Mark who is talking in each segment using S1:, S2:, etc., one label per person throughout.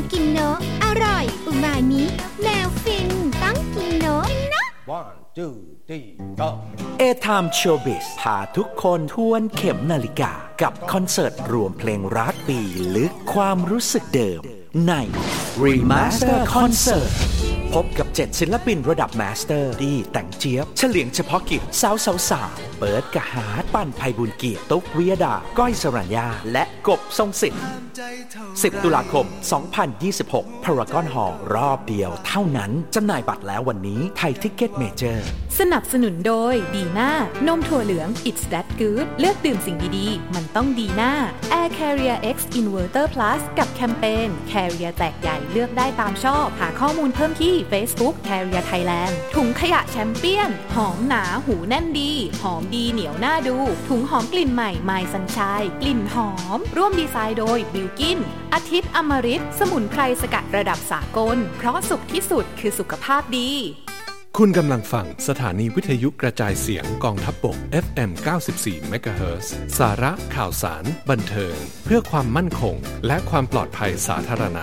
S1: กินเนอะอร่อยอุมามิแมวฟินต้องกินเนอะ
S2: 1 2 3 go
S3: A-Time Showbiz พาทุกคนทวนเข็มนาฬิกากับคอนเสิร์ตรวมเพลงรักปีลึกความรู้สึกเดิมใน Remaster Concert พบกับ7ศิลปินระดับมาสเตอร์ดีแต่งเจี๊ยบเฉลียงเฉพาะกิจสาวเปิดกะหาปั่นไพบุญเกียรติตุ๊กวิยดาก้อยสรัญญาและกบทรงสิทธิ์10 ตุลาคม 2026 Paragon Hall รอบเดียวเท่านั้นจำหน่ายบัตรแล้ววันนี้ไทยทิกเก็ตเมเจอร์
S4: สนับสนุนโดยดีน่านมถั่วเหลือง It's That Good เลือกดื่มสิ่งดีๆมันต้องดีน่า Air Carrier X Inverter Plus กับแคมเปญ Carrier แตกใหญ่เลือกได้ตามชอบหาข้อมูลเพิ่มที่ Facebook Carrier Thailand ถุงขยะแชมเปี้ยนหอมหนาหูแน่นดีหอมดีเหนียวน่าดูถุงหอมกลิ่นใหม่ My Sunshine กลิ่นหอมร่วมดีไซน์โดยบิลกินอาทิตย์อมฤตสมุนไพรสกัดระดับสากลเพราะสุขที่สุดคือสุขภาพดี
S5: คุณกำลังฟังสถานีวิทยุกระจายเสียงกองทัพบก FM 94 MHz สาระข่าวสารบันเทิงเพื่อความมั่นคงและความปลอดภัยสาธารณะ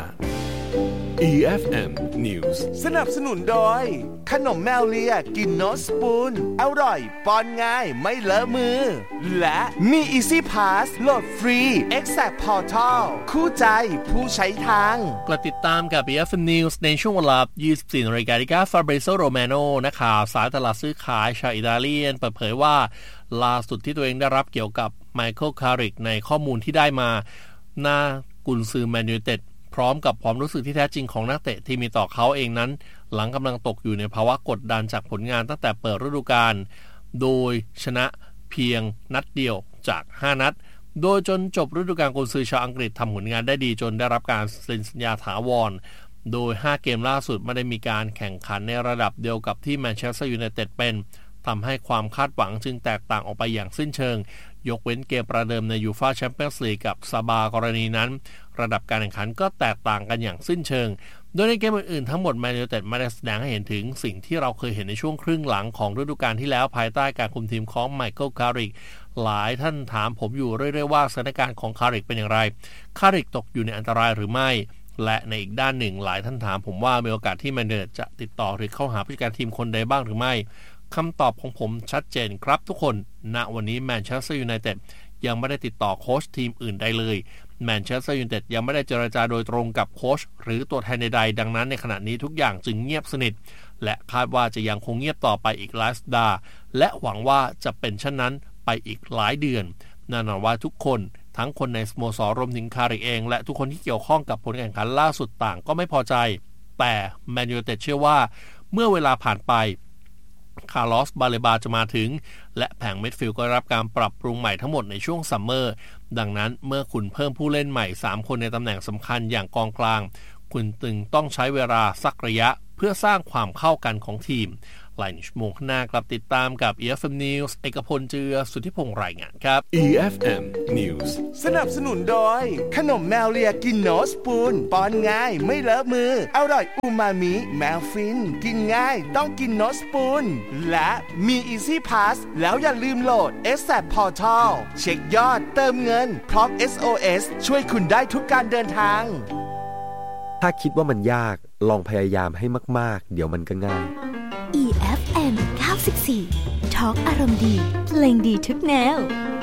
S5: EFM News
S6: สนับสนุนโดยขนมแมวเลียกินโนสปูนอร่อยป้อนง่ายไม่เลอะมือและมี Easy Pass โหลดฟรี Exact Portal คู่ใจผู้ใช้ทาง
S7: กลับติดตามกับ EFM News ในช่วงเวลา 24 น.ที่ Fabrizio Romano นักข่าวสายตลาดซื้อขายชาวอิตาเลียนเปิดเผยว่าล่าสุดที่ตัวเองได้รับเกี่ยวกับไมเคิลคาริกในข้อมูลที่ได้มาหน้ากุนซือแมนยูไนเต็ดพร้อมกับความรู้สึกที่แท้จริงของนักเตะที่มีต่อเขาเองนั้นหลังกำลังตกอยู่ในภาวะกดดันจากผลงานตั้งแต่เปิดฤดูกาลโดยชนะเพียงนัดเดียวจาก5นัดโดยจนจบฤดูกาลกุนซือชาวอังกฤษทำผลงานได้ดีจนได้รับการเซ็นสัญญาถาวรโดย5เกมล่าสุดไม่ได้มีการแข่งขันในระดับเดียวกับที่แมนเชสเตอร์ยูไนเต็ดเป็นทำให้ความคาดหวังจึงแตกต่างออกไปอย่างสิ้นเชิงยกเว้นเกมประเดิมในยูฟ่าแชมเปี้ยนส์ลีกกับซาบากรณีนั้นระดับการแข่งขันก็แตกต่างกันอย่างสิ้นเชิงโดยในเกมอื่นๆทั้งหมดแมนยูไนเต็ดไม่ได้แสดงให้เห็นถึงสิ่งที่เราเคยเห็นในช่วงครึ่งหลังของฤดูกาลที่แล้วภายใต้การคุมทีมของไมเคิลคาริกหลายท่านถามผมอยู่เรื่อยๆว่าสถานการณ์ของคาริกเป็นอย่างไรคาริกตกอยู่ในอันตรายหรือไม่และในอีกด้านหนึ่งหลายท่านถามผมว่ามีโอกาสที่แมนยูไนเต็ดจะติดต่อหรือเข้าหาผู้จัดการทีมคนใดบ้างหรือไม่คำตอบของผมชัดเจนครับทุกคนณวันนี้แมนเชสเตอร์ยูไนเต็ดยังไม่ได้ติดต่อโค้ชทีมอื่นใดเลยแมนเชสเตอร์ยูไนเต็ดยังไม่ได้เจรจาโดยตรงกับโค้ชหรือตัวแทนใดๆดังนั้นในขณะนี้ทุกอย่างจึงเงียบสนิทและคาดว่าจะยังคงเงียบต่อไปอีกหลายสัปดาห์และหวังว่าจะเป็นเช่นนั้นไปอีกหลายเดือนแน่นอนว่าทุกคนทั้งคนในสโมสรรวมถึงคาริกเองและทุกคนที่เกี่ยวข้องกับผลการแข่งขันล่าสุดต่างก็ไม่พอใจแต่แมนยูไนเต็ดเชื่อว่าเมื่อเวลาผ่านไปคาร์ลอสบาเลบาจะมาถึงและแผงมิดฟิลด์ก็รับการปรับปรุงใหม่ทั้งหมดในช่วงซัมเมอร์ดังนั้นเมื่อคุณเพิ่มผู้เล่นใหม่3คนในตำแหน่งสำคัญอย่างกองกลางคุณจึงต้องใช้เวลาสักระยะเพื่อสร้างความเข้ากันของทีมหลายชั่วโมงข้างหน้ากลับติดตามกับ EFM News เอกพลเจือสุทธิพงษ์รายงานครับ
S5: EFM News
S6: สนับสนุนโดยขนมแมวเลียกินโนสปูนป้อนง่ายไม่เลอะมืออร่อยอูมามิแมวฟินกินง่ายต้องกินโนสปูนและมี Easy Pass แล้วอย่าลืมโหลด Exact Portal เช็คยอดเติมเงินพร้อม SOS ช่วยคุณได้ทุกการเดินทาง
S8: ถ้าคิดว่ามันยากลองพยายามให้มากๆเดี๋ยวมันก็ง่าย
S1: EFM 94 Talk อารมณ์ดีเพลงดีทุกแนว